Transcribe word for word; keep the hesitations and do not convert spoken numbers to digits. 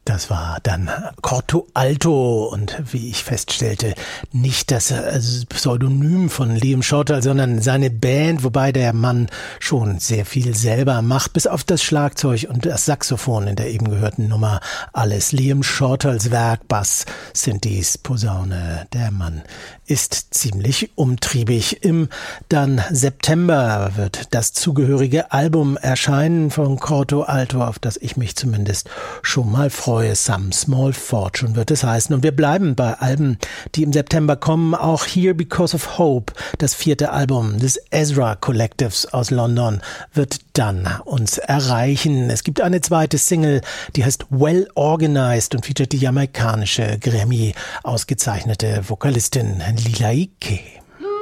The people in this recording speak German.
Das war dann Corto Alto und wie ich feststellte, nicht das Pseudonym von Liam Shortall, sondern seine Band, wobei der Mann schon sehr viel selber macht, bis auf das Schlagzeug und das Saxophon in der eben gehörten Nummer. Alles Liam Shortalls Werk, Bass, Synthes, Posaune. Der Mann ist ziemlich umtriebig. Im dann September wird das zugehörige Album erscheinen von Corto Alto, auf das ich mich zumindest schon mal freue. Some Small Fortune wird es heißen. Und wir bleiben bei Alben, die im September kommen. Auch Here Because of Hope, das vierte Album des Ezra Collectives aus London, wird dann uns erreichen. Es gibt eine zweite Single, die heißt Well Organized und featuret die jamaikanische Grammy ausgezeichnete Vokalistin Lila Ike.